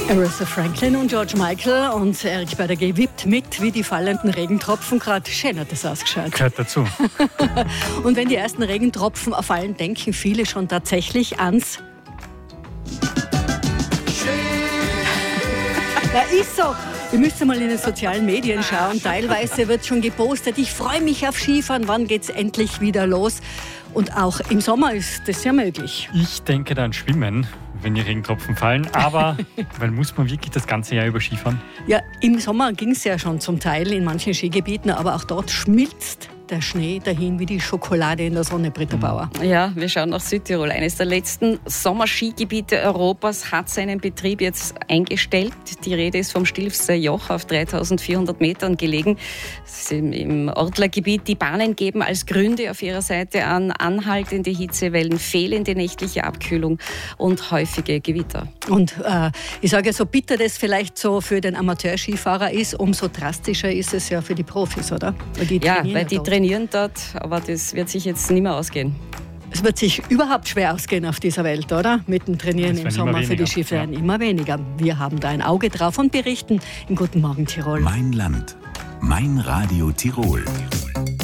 Aretha Franklin und George Michael und Eric Beider wippt mit wie die fallenden Regentropfen. Gerade schön hat das ausgeschaut. Gehört dazu. Und wenn die ersten Regentropfen fallen, denken viele schon tatsächlich ans... Ja, ist so. Ihr müsst mal in den sozialen Medien schauen. Teilweise wird schon gepostet, ich freue mich auf Skifahren, wann geht's endlich wieder los? Und auch im Sommer ist das ja möglich. Ich denke da an Schwimmen, wenn die Regentropfen fallen. Aber weil muss man wirklich das ganze Jahr über Skifahren? Ja, im Sommer ging es ja schon zum Teil in manchen Skigebieten, aber auch dort schmilzt der Schnee dahin wie die Schokolade in der Sonne, Britta Bauer. Ja, wir schauen nach Südtirol. Eines der letzten Sommerskigebiete Europas hat seinen Betrieb jetzt eingestellt. Die Rede ist vom Stilfser Joch auf 3400 Metern gelegen. Das ist im Ortlergebiet. Die Bahnen geben als Gründe auf ihrer Seite an anhaltende Hitzewellen, fehlende nächtliche Abkühlung und häufige Gewitter. Und ich sage, so bitter das vielleicht so für den Amateurskifahrer ist, umso drastischer ist es ja für die Profis, oder? Weil die trainieren dort, aber das wird sich jetzt nicht mehr ausgehen. Es wird sich überhaupt schwer ausgehen auf dieser Welt, oder? Mit dem Trainieren im Sommer für die Skifahrer immer weniger. Wir haben da ein Auge drauf und berichten im Guten Morgen Tirol. Mein Land, mein Radio Tirol.